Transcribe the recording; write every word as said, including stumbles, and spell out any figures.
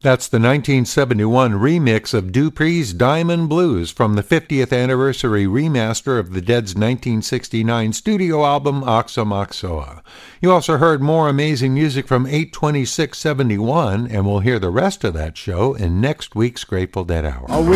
That's the nineteen seventy-one remix of Dupree's Diamond Blues from the fiftieth anniversary remaster of the Dead's nineteen sixty-nine studio album Aoxomoxoa. You also heard more amazing music from eight twenty-six seventy-one, and we'll hear the rest of that show in next week's Grateful Dead Hour.